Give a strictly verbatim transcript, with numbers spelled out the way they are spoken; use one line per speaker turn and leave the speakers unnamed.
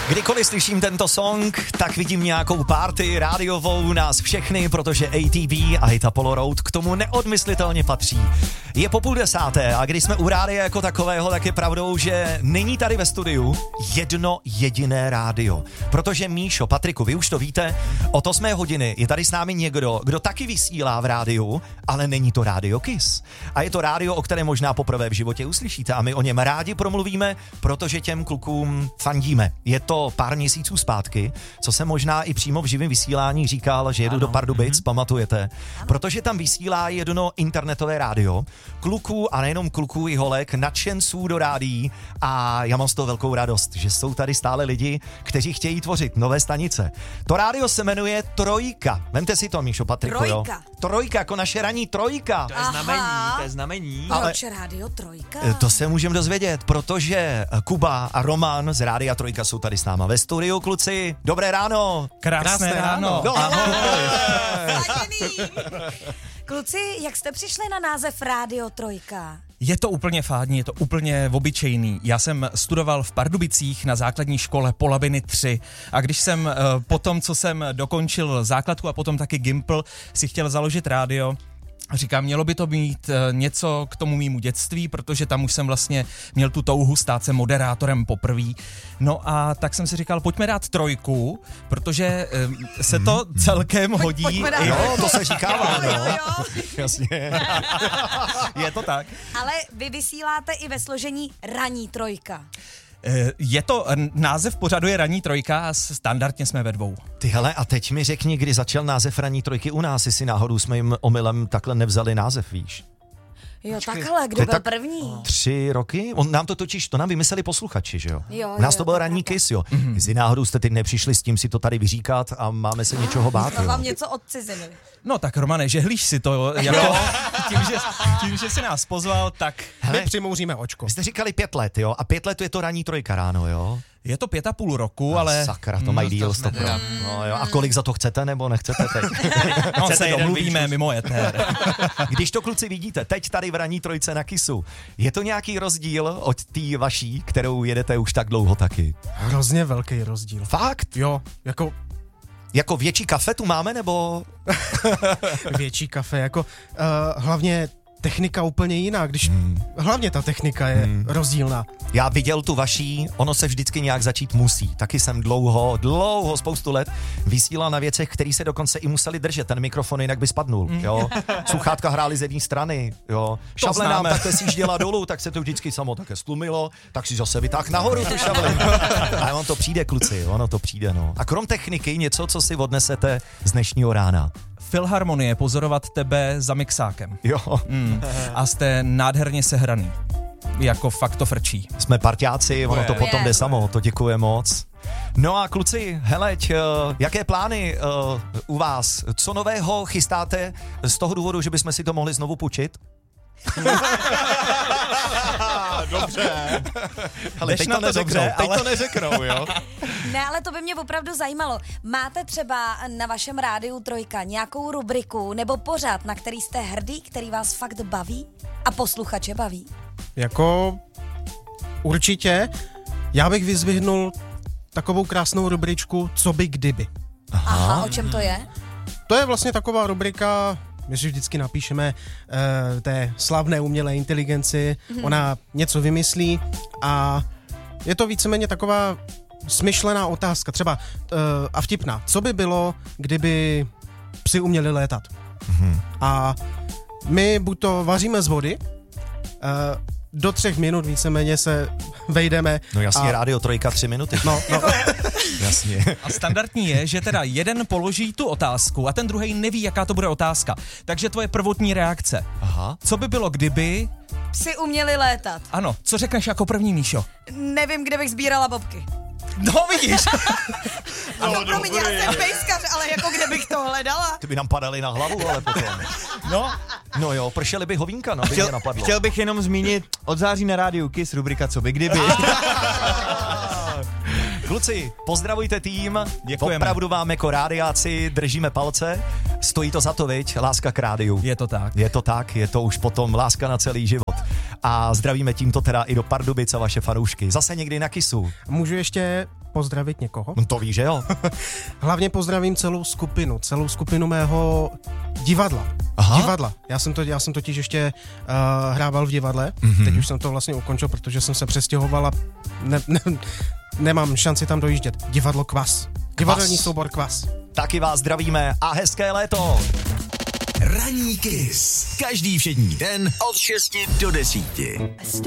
Kdykoliv slyším tento song, tak vidím nějakou party rádiovou, nás všechny, protože A T V a hit Apollo Road k tomu neodmyslitelně patří. Je po půl desáté a když jsme u rádia jako takového, tak je pravdou, že není tady ve studiu jedno jediné rádio. Protože Míšo, Patriku, vy už to víte, od osmé hodiny je tady s námi někdo, kdo taky vysílá v rádiu, ale není to Rádio Kiss. A je to rádio, o kterém možná poprvé v životě uslyšíte a my o něm rádi promluvíme, protože těm klukům fandíme. Je to pár měsíců zpátky, co jsem možná i přímo v živém vysílání říkal, že jedu ano. do Pardubic, mm-hmm. pamatujete? Protože tam vysílá jedno internetové rádio, kluků a nejenom kluků i holek, nadšenců do rádií a já mám z toho velkou radost, že jsou tady stále lidi, kteří chtějí tvořit nové stanice. To rádio se jmenuje Trojka. Vemte si to, Míšo, Patriku,
Trojka.
Jo? Trojka, jako naše ranní trojka.
To je znamení, to je znamení.
Proč rádio Trojka?
To se můžeme dozvědět, protože Kuba a Roman z Rádia Trojka jsou tady s náma ve studiu, kluci. Dobré ráno.
Krásné, Krásné ráno.
No, ahoj.
Kluci, jak jste přišli na název Rádio Trojka?
Je to úplně fádní, je to úplně obyčejný. Já jsem studoval v Pardubicích na základní škole Polabiny tři a když jsem uh, po tom, co jsem dokončil základku a potom taky Gimpl, si chtěl založit rádio, říkám, mělo by to být uh, něco k tomu mýmu dětství, protože tam už jsem vlastně měl tu touhu stát se moderátorem poprvé. No a tak jsem si říkal, pojďme dát trojku, protože uh, se to celkem
Pojď,
hodí.
Pojďme dát.
Jo, to se říkává,
jo,
no.
jo, jo.
Jasně.
Je to tak.
Ale vy vysíláte i ve složení Ranní Trojka.
Je to, název pořadu je Ranní trojka a standardně jsme ve dvou.
Ty hele, a teď mi řekni, kdy začal název Ranní trojky u nás, jestli náhodou jsme jim omylem takhle nevzali název, víš?
Jo,
Počkej,
takhle, kdo byl
tak
první?
Tři roky? On nám to totiž, to nám vymysleli posluchači, že jo?
Jo,
U nás
jo,
to byl
to
Ranní
pravda.
Kiss, jo. Mm-hmm. Jestli náhodou jste teď nepřišli s tím si to tady vyříkat a máme se něčeho bát,
To
jo.
vám něco od ciziny.
No tak Romane, žehlíš si to, jako tím, že, tím, že jsi nás pozval, tak
Hele,
My přimouříme očko.
vy jste říkali pět let, jo? A pět let je to Ranní trojka ráno, jo?
je to pět a půl roku,
A
ale...
sakra, to mají díl,
jsme
stopro. No jo, a kolik za to chcete, nebo nechcete teď?
No,
Chcete
se
jeden
domluvíme
výčus?
mimo éter.
Když to, kluci, vidíte, teď tady v Ranní trojce na Kissu, je to nějaký rozdíl od té vaší, kterou jedete už tak dlouho taky?
Hrozně velký rozdíl.
Fakt?
Jo, jako
Jako větší kafe tu máme, nebo...
větší kafe, jako uh, hlavně technika úplně jiná, když hmm. hlavně ta technika je hmm. rozdílná.
Já viděl tu vaší, ono se vždycky nějak začít musí. Taky jsem dlouho, dlouho, spoustu let vysílal na věcech, které se dokonce i museli držet. Ten mikrofon jinak by spadnul, jo. Sluchátka hrály z jedné strany, jo. Šavle nám takhle sjížděla dolů, tak se to vždycky samo také stlumilo, tak si zase vytáh nahoru tu šavli. A ono to přijde, kluci, ono to přijde, no. A krom techniky něco, co si odnesete z dnešního rána.
Filharmonie, pozorovat tebe za mixákem.
Jo.
Mm. A jste nádherně sehraný. Jako fakt to frčí.
Jsme parťáci, ono to potom jde samo, to děkuje moc. No a kluci, heleď, jaké plány uh, u vás? Co nového chystáte z toho důvodu, že bychom si to mohli znovu půjčit?
Dobře.
Ale teď to neřeknou, teď
ale...
to neřeknou, jo?
Ne, ale to by mě opravdu zajímalo. Máte třeba na vašem rádiu Trojka nějakou rubriku nebo pořad, na který jste hrdý, který vás fakt baví a posluchače baví?
Jako určitě, já bych vyzvihnul takovou krásnou rubričku Co by kdyby.
Aha, Aha o čem to je?
To je vlastně taková rubrika, my si vždycky napíšeme uh, té slavné umělé inteligenci, mm-hmm. ona něco vymyslí a je to víceméně taková smyšlená otázka, třeba uh, a vtipná. Co by bylo, kdyby psi uměli létat? Mm-hmm. A my buď to vaříme z vody, uh, do třech minut víceméně se vejdeme.
No jasně,
a...
rádio Trojka tři minuty.
No, no.
Jasně.
A standardní je, že teda jeden položí tu otázku a ten druhý neví, jaká to bude otázka. Takže tvoje prvotní reakce.
Aha.
Co by bylo, kdyby...
Psi uměli létat.
Ano, co řekneš jako první, Míšo?
Nevím, kde bych sbírala bobky.
No vidíš.
No, no promiň, já jsem pejskař, ale jako kde bych to hledala?
Ty by nám padaly na hlavu, ale potom.
No,
No jo, pršely by hovínka, no, by mě napadlo.
Chtěl bych jenom zmínit od září na rádiu Kiss rubrika Co by kdyby.
Kluci, pozdravujte tým.
Děkujeme.
Opravdu vám jako rádiáci držíme palce. Stojí to za to, viď? Láska k rádiu.
je to tak.
Je to tak, je to už potom láska na celý život. A zdravíme tímto teda i do Pardubic a vaše fanoušky. Zase někdy na Kissu.
Můžu ještě pozdravit někoho?
No to víš, že jo?
Hlavně pozdravím celou skupinu, celou skupinu mého divadla.
Aha.
Divadla. Já jsem, to, já jsem totiž ještě uh, hrával v divadle, mm-hmm. teď už jsem to vlastně ukončil, protože jsem se přestěhoval a ne, ne, nemám šanci tam dojíždět. Divadlo Kvas. Divadelní soubor Kvas.
Taky vás zdravíme a hezké léto.
Ranní Kiss. Každý všední den od šesti do desíti.